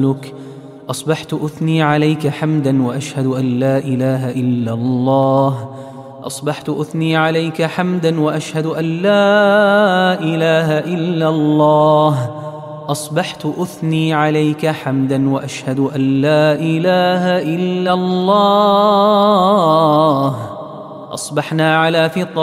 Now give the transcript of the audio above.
ورسولك. أصبحت أثني عليك حمدا وأشهد أن لا إله إلا الله. أصبحت أثني عليك حمدا وأشهد أن لا إله إلا الله. أصبحت أثني عليك حمدا وأشهد أن لا إله إلا الله. أصبحنا على فطرة